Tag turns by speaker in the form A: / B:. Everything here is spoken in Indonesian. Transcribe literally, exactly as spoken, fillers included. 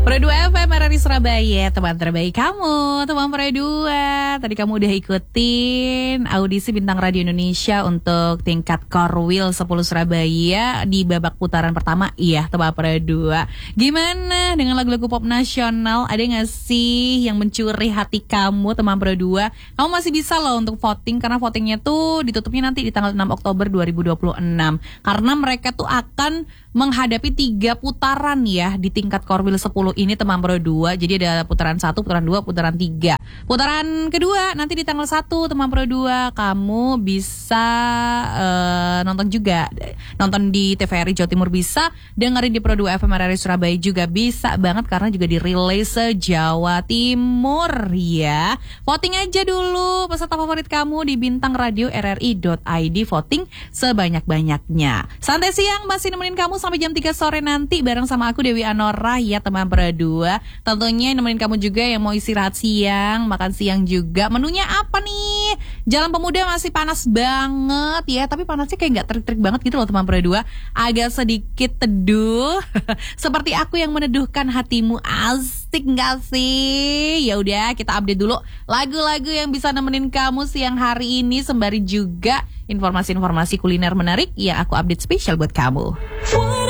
A: Pro dua F M R R I Surabaya, teman terbaik kamu, teman Pro dua. Tadi kamu udah ikutin audisi Bintang Radio Indonesia untuk tingkat Korwil sepuluh Surabaya di babak putaran pertama. Iya, teman Pro dua. Gimana dengan lagu-lagu pop nasional? Ada gak sih yang mencuri hati kamu, teman Pro dua? Kamu masih bisa loh untuk voting, karena votingnya tuh ditutupnya nanti di tanggal enam Oktober dua ribu dua puluh enam. Karena mereka tuh akan menghadapi tiga putaran ya di tingkat Korwil sepuluh ini, teman Pro dua. Jadi ada putaran satu, putaran dua, putaran tiga. Putaran kedua nanti di tanggal satu, teman Pro dua. Kamu bisa uh, nonton juga, nonton di T V R I Jawa Timur bisa, dengerin di Pro dua F M R R I Surabaya juga bisa banget, karena juga dirilis se-Jawa Timur ya. Voting aja dulu peserta favorit kamu di bintang radio r r i dot i d, voting sebanyak-banyaknya. Santai siang masih nemenin kamu sampai jam tiga sore nanti bareng sama aku Dewi Anora ya, teman Pro dua. Tentunya nemenin kamu juga yang mau istirahat siang, makan siang juga. Menunya apa nih? Jalan Pemuda masih panas banget ya, tapi panasnya kayak nggak terik-terik banget gitu loh, teman Pro dua. Agak sedikit teduh. Seperti aku yang meneduhkan hatimu. Asik nggak sih? Ya udah, kita update dulu lagu-lagu yang bisa nemenin kamu siang hari ini, sembari juga informasi-informasi kuliner menarik yang aku update spesial buat kamu.